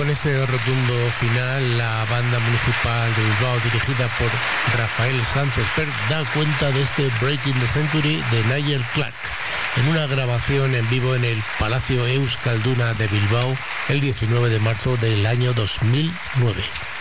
con ese rotundo final, la banda municipal de Bilbao, dirigida por Rafael Sánchez Pert, da cuenta de este Breaking the Century de Nigel Clark, en una grabación en vivo en el Palacio Euskalduna de Bilbao el 19 de marzo del año 2009.